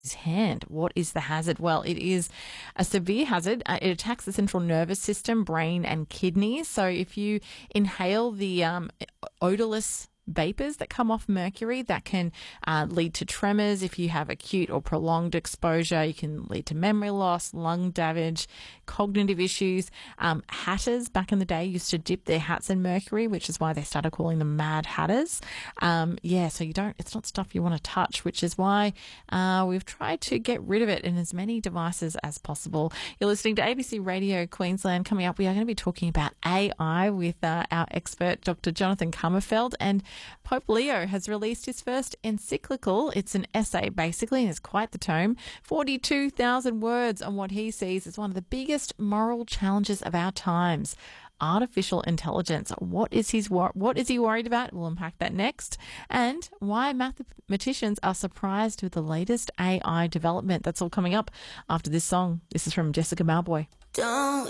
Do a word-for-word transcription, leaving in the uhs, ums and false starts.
his hand. What is the hazard? Well, it is a severe hazard. Uh, it attacks the central nervous system, brain, and kidneys. So if you inhale the um, odorless vapors that come off mercury, that can uh, lead to tremors. If you have acute or prolonged exposure, you can lead to memory loss, lung damage, cognitive issues. Um, hatters back in the day used to dip their hats in mercury, which is why they started calling them Mad Hatters. Um, yeah, so you don't, it's not stuff you want to touch, which is why uh, we've tried to get rid of it in as many devices as possible. You're listening to A B C Radio Queensland. Coming up, we are going to be talking about A I with uh, our expert, Doctor Jonathan Kummerfeld, and Pope Leo has released his first encyclical. It's an essay, basically, and it's quite the tome. forty-two thousand words on what he sees as one of the biggest moral challenges of our times. Artificial intelligence. What is his wor- What is he worried about? We'll unpack that next. And why mathematicians are surprised with the latest A I development. That's all coming up after this song. This is from Jessica Mauboy. Don't